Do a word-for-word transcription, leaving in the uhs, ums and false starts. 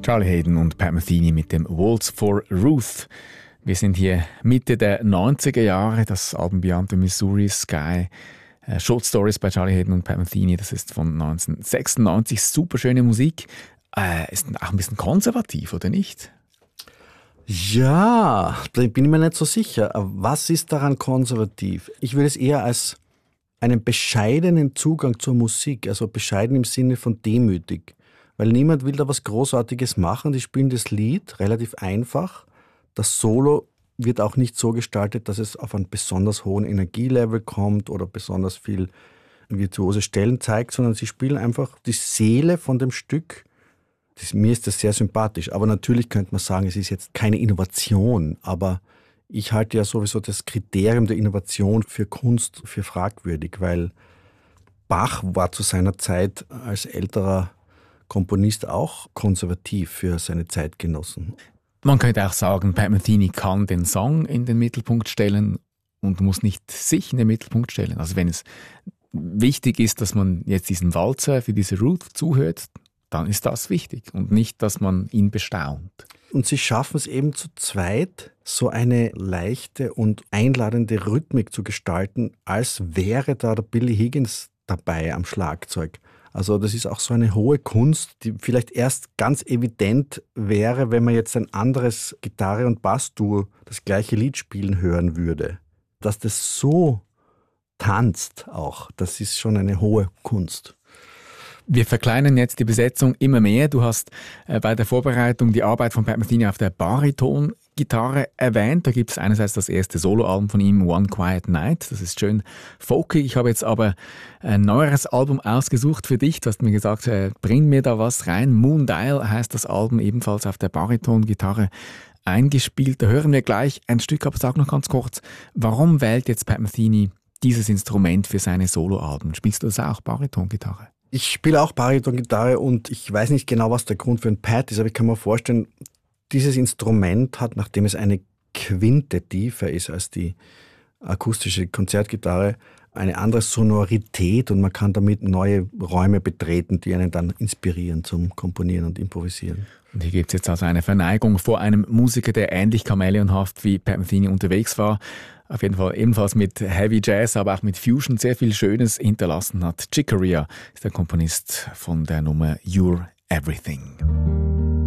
Charlie Haden und Pat Metheny mit dem Waltz for Ruth. Wir sind hier Mitte der neunziger Jahre, das Album Beyond the Missouri Sky. Äh, Short Stories bei Charlie Haden und Pat Metheny, das ist von neunzehnhundertsechsundneunzig. Super schöne Musik. Äh, ist auch ein bisschen konservativ, oder nicht? Ja, da bin ich mir nicht so sicher. Was ist daran konservativ? Ich würde es eher als einen bescheidenen Zugang zur Musik, also bescheiden im Sinne von demütig. Weil niemand will da was Großartiges machen. Die spielen das Lied relativ einfach. Das Solo wird auch nicht so gestaltet, dass es auf einen besonders hohen Energielevel kommt oder besonders viel virtuose Stellen zeigt, sondern sie spielen einfach die Seele von dem Stück. Das, mir ist das sehr sympathisch. Aber natürlich könnte man sagen, es ist jetzt keine Innovation. Aber ich halte ja sowieso das Kriterium der Innovation für Kunst für fragwürdig, weil Bach war zu seiner Zeit als älterer Komponist auch konservativ für seine Zeitgenossen. Man könnte auch sagen, Pat Metheny kann den Song in den Mittelpunkt stellen und muss nicht sich in den Mittelpunkt stellen. Also wenn es wichtig ist, dass man jetzt diesen Walzer für diese Ruth zuhört, dann ist das wichtig und nicht, dass man ihn bestaunt. Und sie schaffen es eben zu zweit, so eine leichte und einladende Rhythmik zu gestalten, als wäre da der Billy Higgins dabei am Schlagzeug. Also das ist auch so eine hohe Kunst, die vielleicht erst ganz evident wäre, wenn man jetzt ein anderes Gitarre- und Bassduo das gleiche Lied spielen hören würde. Dass das so tanzt auch, das ist schon eine hohe Kunst. Wir verkleinern jetzt die Besetzung immer mehr. Du hast äh, bei der Vorbereitung die Arbeit von Pat Metheny auf der Bariton-Gitarre erwähnt. Da gibt es einerseits das erste Soloalbum von ihm, One Quiet Night. Das ist schön folky. Ich habe jetzt aber ein neueres Album ausgesucht für dich. Du hast mir gesagt, äh, bring mir da was rein. Moon Dial heißt das Album, ebenfalls auf der Bariton-Gitarre eingespielt. Da hören wir gleich ein Stück, aber sag noch ganz kurz, warum wählt jetzt Pat Metheny dieses Instrument für seine Soloalben? Spielst du das auch, Bariton-Gitarre? Ich spiele auch Bariton-Gitarre und ich weiß nicht genau, was der Grund für ein Pad ist, aber ich kann mir vorstellen, dieses Instrument hat, nachdem es eine Quinte tiefer ist als die akustische Konzertgitarre, eine andere Sonorität und man kann damit neue Räume betreten, die einen dann inspirieren zum Komponieren und Improvisieren. Und hier gibt es jetzt also eine Verneigung vor einem Musiker, der ähnlich chameleonhaft wie Pat Metheny unterwegs war. Auf jeden Fall ebenfalls mit Heavy Jazz, aber auch mit Fusion sehr viel Schönes hinterlassen hat. Chick Corea ist der Komponist von der Nummer You're Everything.